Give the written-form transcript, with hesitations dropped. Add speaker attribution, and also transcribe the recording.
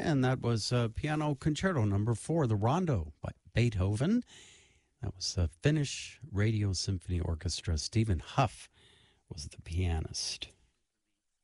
Speaker 1: and that was Piano Concerto Number 4, the Rondo by Beethoven. That was the Finnish Radio Symphony Orchestra. Stephen Huff was the pianist.